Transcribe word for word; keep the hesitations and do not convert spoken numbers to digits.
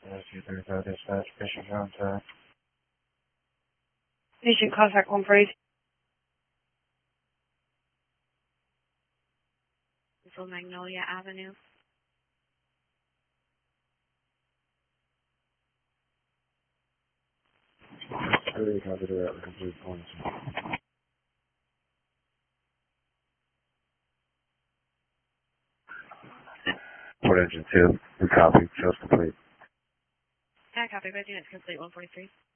two thirty-five dispatch, patient contact. Patient contact one forty. Little Magnolia Avenue. Really copy that. Complete points. Port engine two. We copy. Just complete. Yeah, copy. By units complete one forty-three.